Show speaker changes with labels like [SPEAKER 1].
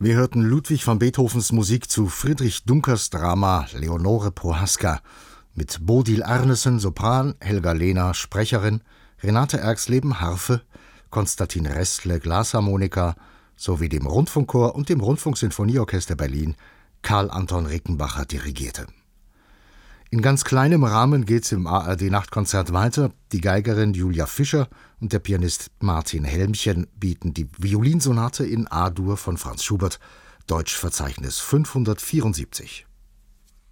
[SPEAKER 1] Wir hörten Ludwig van Beethovens Musik zu Friedrich Dunkers Drama Leonore Prohaska mit Bodil Arnesen, Sopran, Helga Lehner, Sprecherin, Renate Erxleben, Harfe, Konstantin Restle, Glasharmonika sowie dem Rundfunkchor und dem Rundfunksinfonieorchester Berlin. Karl Anton Rickenbacher dirigierte. In ganz kleinem Rahmen geht's im ARD-Nachtkonzert weiter. Die Geigerin Julia Fischer und der Pianist Martin Helmchen bieten die Violinsonate in A-Dur von Franz Schubert, Deutschverzeichnis 574.